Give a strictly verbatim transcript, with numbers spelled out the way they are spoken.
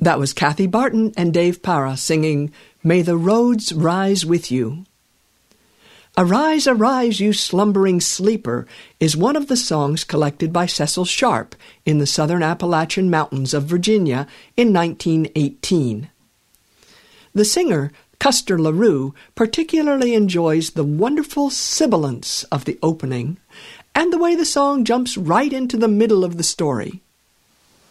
That was Kathy Barton and Dave Para singing, "May the Roads Rise With You." "Arise, arise, you slumbering sleeper" is one of the songs collected by Cecil Sharp in the Southern Appalachian Mountains of Virginia in nineteen eighteen. The singer, Custer LaRue, particularly enjoys the wonderful sibilance of the opening and the way the song jumps right into the middle of the story.